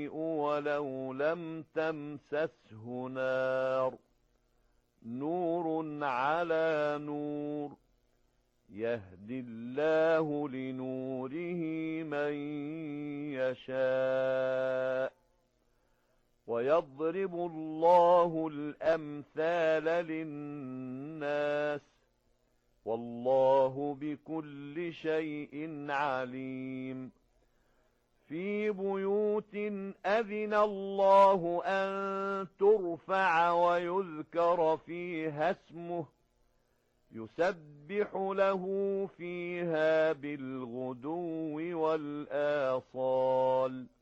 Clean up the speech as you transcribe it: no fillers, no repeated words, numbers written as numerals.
ولو لم تمسسه نار نور على نور يهدي الله لنوره من يشاء ويضرب الله الأمثال للناس والله بكل شيء عليم في بيوت أذن الله أن ترفع ويذكر فيها اسمه يسبح له فيها بالغدو والآصال